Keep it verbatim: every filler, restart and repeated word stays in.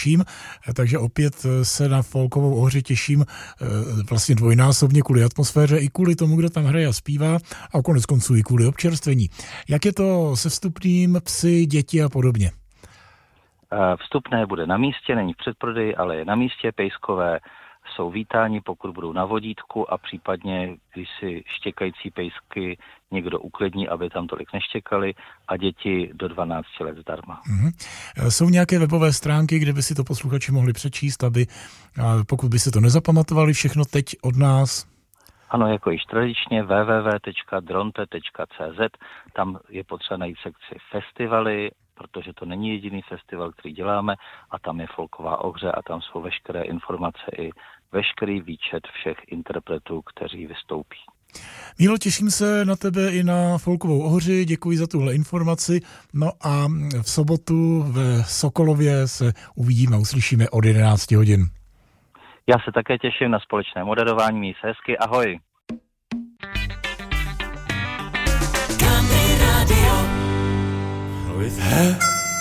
těším, takže opět se na Folkovou Ohři těším vlastně dvojnásobně kvůli atmosféře i kvůli tomu, kdo tam hraje a zpívá a konec konců i kvůli občerstvení. Jak je to se vstupným, psy, děti a podobně? Vstupné bude na místě, není v předprodeji, ale je na místě. Pejskové jsou vítáni, pokud budou na vodítku a případně, když si štěkající pejsky někdo uklidní, aby tam tolik neštěkali a děti do dvanácti let zdarma. Mm-hmm. Jsou nějaké webové stránky, kde by si to posluchači mohli přečíst, aby pokud by se to nezapamatovali všechno teď od nás? Ano, jako již tradičně w w w tečka dronte tečka c z, tam je potřeba najít sekci festivaly, protože to není jediný festival, který děláme a tam je Folková Ohře a tam jsou veškeré informace i veškerý výčet všech interpretů, kteří vystoupí. Mílo, těším se na tebe i na Folkovou Ohři, děkuji za tuhle informaci. No a v sobotu ve Sokolově se uvidíme a uslyšíme od jedenácti hodin. Já se také těším na společné moderování, měj se hezky, ahoj. With her